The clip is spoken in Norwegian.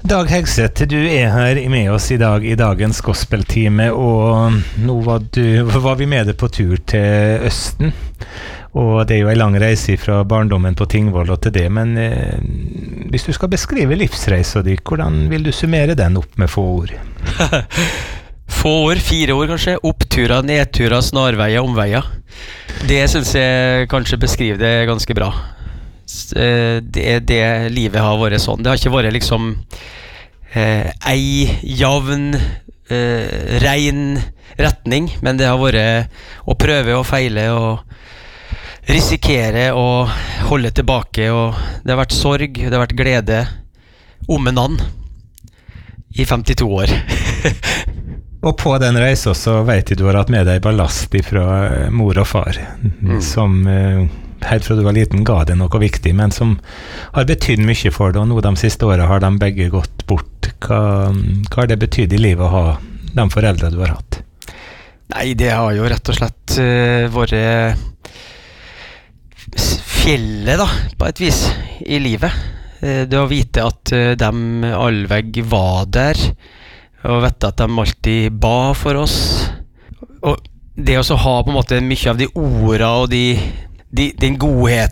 Dag Hegseth, du her med oss i dag i dagens gospeltime, og nå var vi med deg på tur til Østen, og det jo en lang reise fra barndommen på Tingvoll og til det, men hvis du skal beskrive livsreisen din, hvordan vil du summere den opp med få ord? Få år, 4 år kanskje, oppturer, nedturer, snarveier, omveier. Det synes jeg kanskje beskriver det ganske bra. Det livet har vært sånn. Det har ikke vært liksom ei javn, rein retning, men det har vært å prøve og feile og risikere og holde tilbake, og det har vært sorg, det har vært glede om en annen i 52 år. Og på den reisen så vet jeg du har hatt med deg ballast fra mor og far, som helt fra du var liten ga det noe viktig, men som har betydd mye for deg, og nå de siste årene har de begge gått bort. Hva har det betydd i livet å ha de foreldre du har hatt? Nei, det har jo rett og slett vært fjellet da, på et vis, i livet. Det å vite at de allveg var der, og vite at de alltid ba for oss. Og det å så ha på en måte mye av de ordene og den godheten